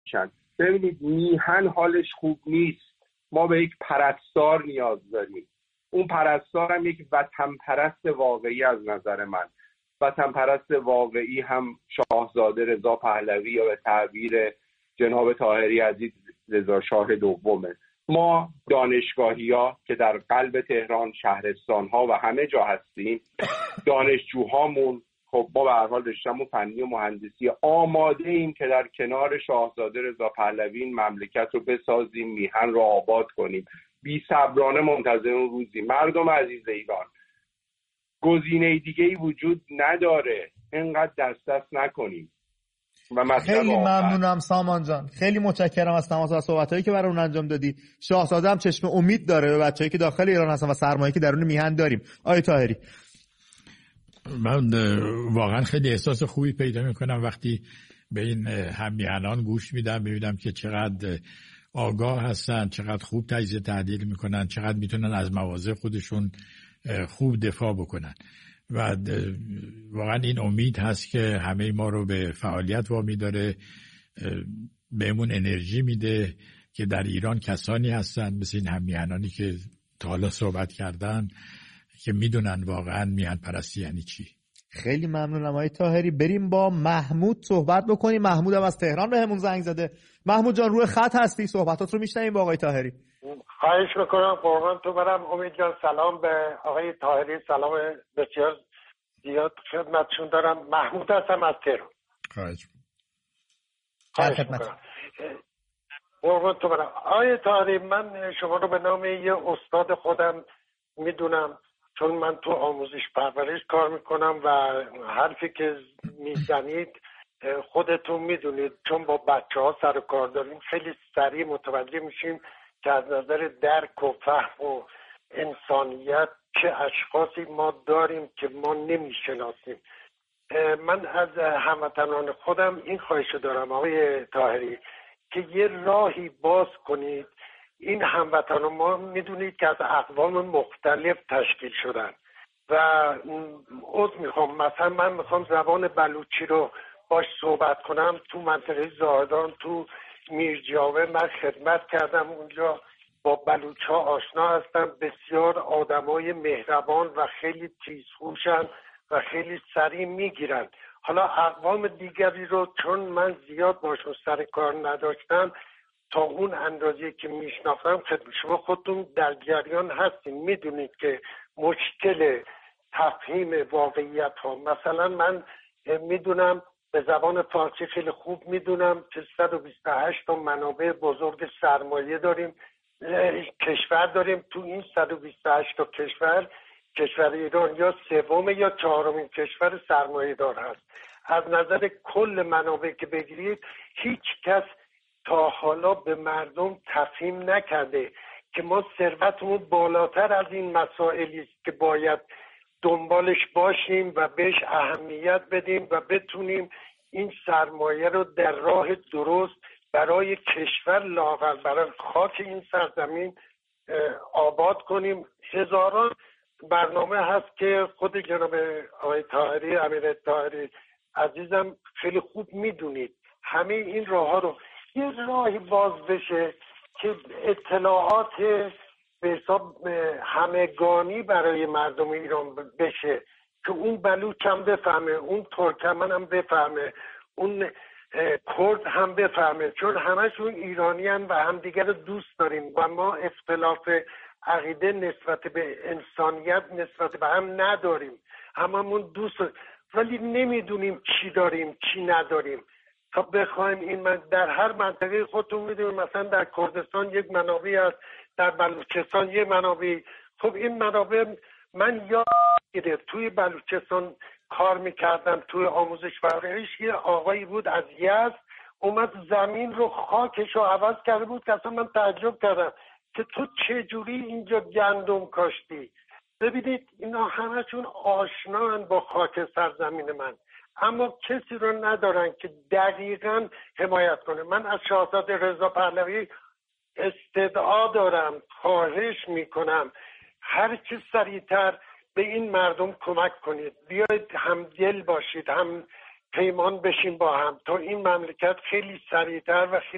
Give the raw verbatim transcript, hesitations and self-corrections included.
چند. ببینید میهن حالش خوب نیست، ما به یک پرستار نیاز داریم. اون پرستار هم یک وطن پرست واقعی از نظر من. وطن پرست واقعی هم شاهزاده رضا پهلوی یا به تعبیر جناب طاهری عزیز رضا شاه دومه. ما دانشگاهی‌ها که در قلب تهران، شهرستان‌ها و همه جا هستیم، دانشجوهامون خب ما به هر حال رشته‌مون فنی و مهندسی، آماده ایم که در کنار شاهزاده رضا پهلوی این مملکت رو بسازیم، میهن رو آباد کنیم. بی صبرانه منتظر اون روزی. مردم عزیز ایران، گزینه دیگه‌ای وجود نداره، اینقدر دست دست نکنیم. و خیلی ممنونم سامان جان، خیلی متشکرم از تماس و صحبتایی که برامون انجام دادی. شاهزاده هم چشم امید داره به بچه‌ای که داخل ایران هستن و سرمایه‌ای که درون میهن داریم. آقای طاهری، من واقعا خیلی احساس خوبی پیدا میکنم وقتی به این هممیهنان گوش میدم، ببینم که چقدر آگاه هستن، چقدر خوب تجزیه تحلیل میکنن، چقدر میتونن از مواضع خودشون خوب دفاع بکنن و واقعا این امید هست که همه ما رو به فعالیت وامی داره، بهمون انرژی میده که در ایران کسانی هستن مثل این هممیهنانی که تا حالا صحبت کردن که میدونن واقعا میهن پرستی یعنی چی. خیلی ممنونم آقای طاهری. بریم با محمود صحبت بکنیم. محمود هم از تهران بهمون زنگ زده. محمود جان روی خط هستی، صحبتات رو میشنویم با آقای طاهری. خواهش میکنم قربان تو برم. امید جان سلام به آقای طاهری، سلام بسیار زیاد خدمتشون دارم. محمود هستم از تهران. خواهش میکنم. قربان تو برم. آقای طاهری، من شما رو به نام یه استاد خودم میدونم، چون من تو آموزش پرورش کار میکنم و حرفی که میزنید خودتون میدونید، چون با بچه ها سر کار داریم خیلی سریع متوجه میشیم که از نظر درک و فهم و انسانیت چه اشخاصی ما داریم که ما نمیشناسیم. من از هموطنان خودم این خواهش دارم آقای طاهری که یه راهی باز کنید. این هموطنان ما میدونید که از اقوام مختلف تشکیل شدن و عذر میخوام، مثلا من میخوام زبان بلوچی رو باش صحبت کنم. تو منطقه زاهدان تو میرجاوه من خدمت کردم، اونجا با بلوچ ها آشنا هستم. بسیار آدمای مهربان و خیلی تیزهوشن و خیلی سریع میگیرن. حالا اقوام دیگری رو چون من زیاد باشون سر کار نداشتم، تا اون اندازه که میشناختم، شما خودتون در جریان هستین، میدونید که مشکل تفهیم واقعیت ها، مثلا من میدونم به زبان فارسی خیلی خوب میدونم که صد و بیست و هشت تا منابع بزرگ سرمایه داریم، کشور داریم. تو این صد و بیست و هشت تا کشور، کشور ایران یا سوم یا چهارمین کشور سرمایه دار هست. از نظر کل منابع که بگیرید، هیچ کس تا حالا به مردم تفهیم نکرده که ما ثروتمون بالاتر از این مسائلی است که باید دنبالش باشیم و بهش اهمیت بدیم و بتونیم این سرمایه رو در راه درست برای کشور، لااقل برای خاک این سرزمین آباد کنیم. هزاران برنامه هست که خود جناب آقای طاهری، امیر طاهری عزیزم خیلی خوب میدونید. همه این راه ها رو یه راهی باز بشه که اطلاعات به حساب همگانی برای مردم ایران بشه، که اون بلوچ هم بفهمه، اون ترکمن هم بفهمه، اون کرد هم بفهمه، چون همشون ایرانی هم و همدیگر رو دوست داریم و ما اختلاف عقیده نسبت به انسانیت نسبت به هم نداریم، هممون دوست داریم، ولی نمیدونیم چی داریم چی نداریم. تا بخوایم این من در هر منطقه خودتون میدونیم، مثلا در کردستان یک منابعی هست، در بلوچستان یک منابعی. خب این منابع من یاد گیره توی بلوچستان کار میکردم، توی آموزش پرورش یه آقایی بود از یزد اومد زمین رو خاکش رو عوض کرده بود که اصلا من تعجب کردم که تو چجوری اینجا گندم کاشتی. ببینید اینا همشون آشنان با خاک سرزمین من، اما کسی رو ندارن که دقیقاً حمایت کنه. من از شاهزاده رضا پهلوی استدعا دارم، خواهش میکنم هر چه سریعتر به این مردم کمک کنید، بیاید همدل باشید، هم پیمان بشین با هم تا این مملکت خیلی سریعتر و خیلی